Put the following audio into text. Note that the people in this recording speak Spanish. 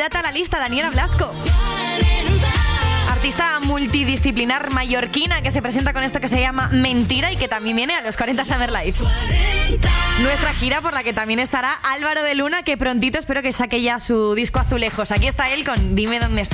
candidata a la lista, Daniela Blasco. Artista multidisciplinar mallorquina que se presenta con esto que se llama Mentira y que también viene a los 40 Summer Life. Nuestra gira por la que también estará Álvaro de Luna, que prontito espero que saque ya su disco Azulejos. Aquí está él con Dime dónde está.